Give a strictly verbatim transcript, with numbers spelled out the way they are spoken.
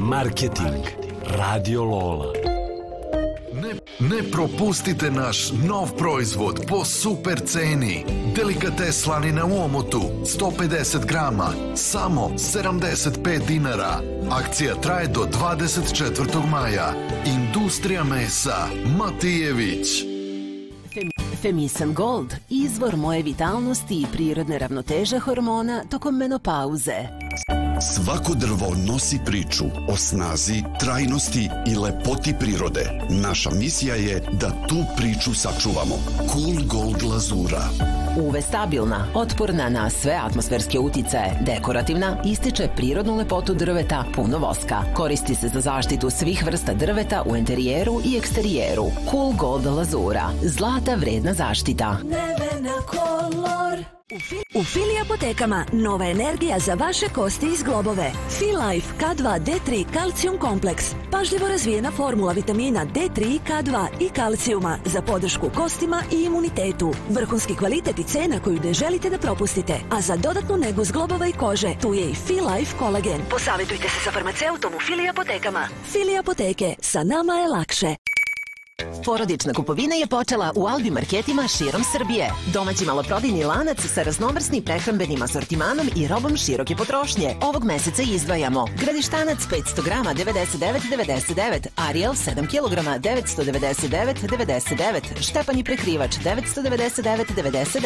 Marketing Radio Lola. Ne, ne propustite naš nov proizvod po super ceni. Delikates slanine u omotu, sto pedeset grama, samo sedamdeset pet dinara. Akcija traje do dvadeset četvrtog maja. Industrija mesa Matijević. Femisan Gold, izvor moje vitalnosti i prirodne ravnoteže hormona tokom menopauze. Svako drvo nosi priču o snazi, trajnosti i lepoti prirode. Naša misija je da tu priču sačuvamo. Cool Gold lazura. U ve stabilna, otporna na sve atmosferske uticaje, dekorativna, ističe prirodnu lepotu drveta, puno voska. Koristi se za zaštitu svih vrsta drveta u interijeru i eksterijeru. Cool Gold lazura. Zlata vredna zaštita. Nevena kolor. U Fili apotekama nova energija za vaše kosti i zglobove. Filife K dva D tri kalcijum kompleks. Pažljivo razvijena formula vitamina D tri, K dva i kalcijuma za podršku kostima i imunitetu. Vrhunski kvalitet i cena koju ne želite da propustite. A za dodatnu negu zglobova i kože tu je i Filife kolagen. Posavetujte se sa farmaceutom u Fili apotekama. Fili apoteke, sa nama je lakše. Porodična kupovina je počela u Albi marketima širom Srbije. Domaći maloprodajni lanac sa raznovrsnim prehrambenim asortimanom i robom široke potrošnje. Ovog meseca izdvajamo Gradištanac petsto grama devedeset devet devedeset devet, Ariel sedam kilograma devetsto devedeset devet devedeset devet, Štepani prekrivač devetsto devedeset devet devedeset